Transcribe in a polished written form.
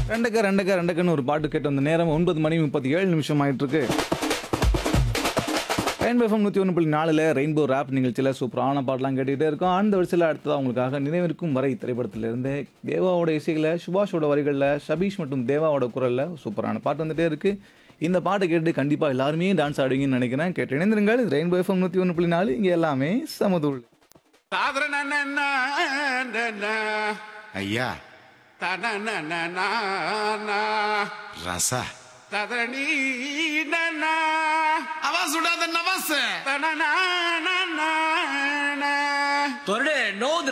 ரெண்டக்கன்னு ஒரு பாட்டு கேட்டு வந்த நேரம் 9:37 ஆயிட்டு இருக்கு. ரெயின்போ எஃப்எம் 101.4 ரெயின்போ ராப் நிகழ்ச்சியில் சூப்பரான பாட்டெலாம் கேட்டுக்கிட்டே இருக்கோம். அந்த வரிசையில் அடுத்ததாக உங்களுக்காக நினைவிருக்கும் வரை திரைப்படத்திலிருந்து தேவாவோட இசைகளை சுபாஷோட வரிகளில் சபீஷ் மற்றும் தேவாவோட குரலில் சூப்பரான பாட்டு வந்துட்டே இருக்கு. இந்த பாட்டை கேட்டு கண்டிப்பாக எல்லாருமே டான்ஸ் ஆடுவீங்கன்னு நினைக்கிறேன். கேட்டு இணைந்திருங்கள். ரெயின்போ எஃப்எம் 101.4 இங்கே எல்லாமே சமதூள். ஐயா ரசா அவன் சுடாத நவாஸ் தொரடு நோ